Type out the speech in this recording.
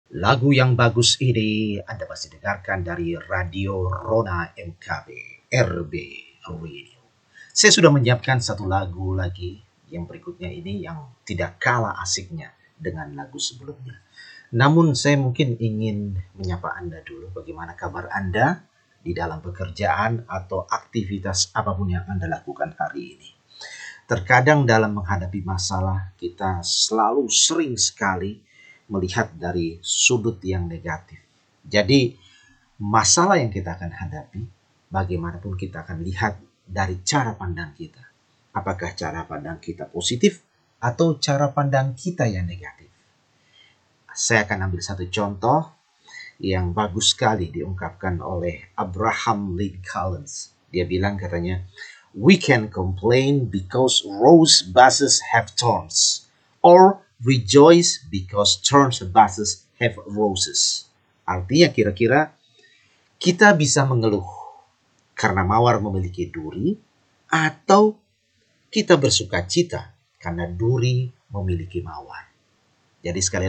Lagu yang bagus ini Anda pasti dengarkan dari Radio Rona MKB RB Radio. Saya sudah menyiapkan satu lagu lagi yang berikutnya ini yang tidak kalah asiknya dengan lagu sebelumnya. Namun saya mungkin ingin menyapa Anda dulu. Bagaimana kabar Anda di dalam pekerjaan atau aktivitas apapun yang Anda lakukan hari ini. Terkadang dalam menghadapi masalah kita selalu sering sekali melihat dari sudut yang negatif. Jadi masalah yang kita akan hadapi, bagaimanapun kita akan lihat dari cara pandang kita. Apakah cara pandang kita positif atau cara pandang kita yang negatif? Saya akan ambil satu contoh yang bagus sekali diungkapkan oleh Abraham Lincoln. Dia bilang katanya, "We can complain because rose bushes have thorns, or rejoice because thorns bushes have roses." Artinya kira-kira kita bisa mengeluh karena mawar memiliki duri, atau kita bersuka cita karena duri memiliki mawar. Jadi sekali